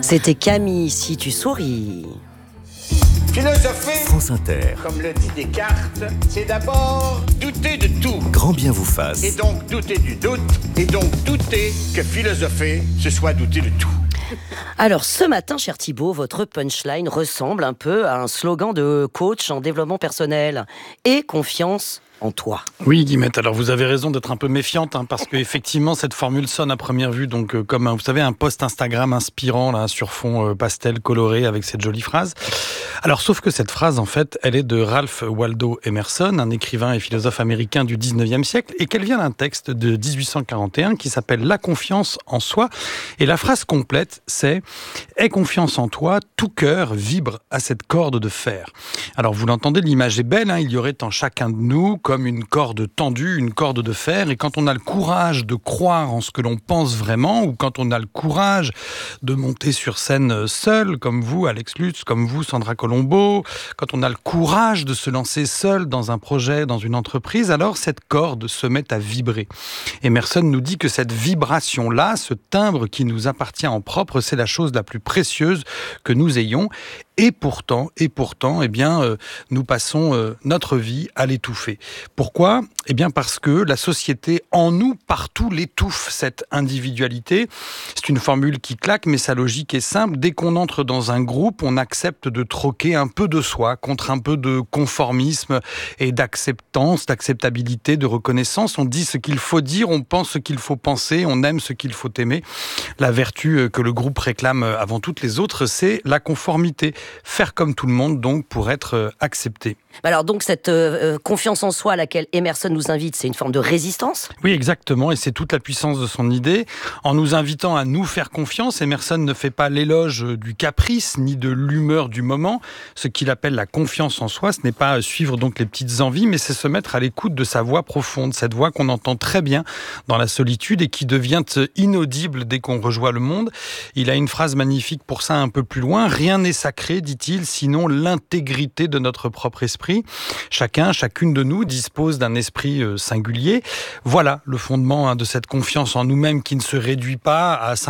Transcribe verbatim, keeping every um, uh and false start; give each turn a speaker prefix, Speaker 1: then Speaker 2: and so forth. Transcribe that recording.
Speaker 1: C'était Camille, si tu souris.
Speaker 2: Philosopher,
Speaker 3: France Inter.
Speaker 2: comme le dit Descartes, c'est d'abord douter de tout.
Speaker 3: Grand bien vous fasse.
Speaker 2: Et donc douter du doute, et donc douter que philosopher, ce soit douter de tout.
Speaker 1: Alors ce matin, cher Thibaut, votre punchline ressemble un peu à un slogan de coach en développement personnel. Et confiance en toi.
Speaker 4: Oui, Guillemette, alors vous avez raison d'être un peu méfiante, hein, parce qu'effectivement, cette formule sonne à première vue donc euh, comme, un, vous savez, un post Instagram inspirant là, sur fond euh, pastel coloré avec cette jolie phrase. Alors, sauf que cette phrase, en fait, elle est de Ralph Waldo Emerson, un écrivain et philosophe américain du dix-neuvième siècle, et qu'elle vient d'un texte de dix-huit cent quarante et un qui s'appelle « La confiance en soi ». Et la phrase complète, c'est « Aie confiance en toi, tout cœur vibre à cette corde de fer ». Alors, vous l'entendez, l'image est belle, hein, il y aurait en chacun de nous comme une corde tendue, une corde de fer, et quand on a le courage de croire en ce que l'on pense vraiment, ou quand on a le courage de monter sur scène seul, comme vous, Alex Lutz, comme vous, Sandra Colombo, quand on a le courage de se lancer seul dans un projet, dans une entreprise, alors cette corde se met à vibrer. Emerson nous dit que cette vibration-là, ce timbre qui nous appartient en propre, c'est la chose la plus précieuse que nous ayons. Et pourtant, et pourtant, eh bien, euh, nous passons euh, notre vie à l'étouffer. Pourquoi ? Eh bien, parce que la société, en nous, partout, l'étouffe, cette individualité. C'est une formule qui claque, mais sa logique est simple. Dès qu'on entre dans un groupe, on accepte de troquer un peu de soi contre un peu de conformisme et d'acceptance, d'acceptabilité, de reconnaissance. On dit ce qu'il faut dire, on pense ce qu'il faut penser, on aime ce qu'il faut aimer. La vertu que le groupe réclame avant toutes les autres, c'est la conformité. Faire comme tout le monde, donc, pour être accepté.
Speaker 1: Alors donc cette euh, confiance en soi à laquelle Emerson nous invite, c'est une forme de résistance ?
Speaker 4: Oui, exactement, et c'est toute la puissance de son idée. En nous invitant à nous faire confiance, Emerson ne fait pas l'éloge du caprice ni de l'humeur du moment. Ce qu'il appelle la confiance en soi, ce n'est pas suivre donc les petites envies, mais c'est se mettre à l'écoute de sa voix profonde, cette voix qu'on entend très bien dans la solitude et qui devient inaudible dès qu'on rejoint le monde. Il a une phrase magnifique pour ça un peu plus loin. « Rien n'est sacré, dit-il, sinon l'intégrité de notre propre esprit. » Chacun, chacune de nous dispose d'un esprit singulier. Voilà le fondement hein, de cette confiance en nous-mêmes qui ne se réduit pas à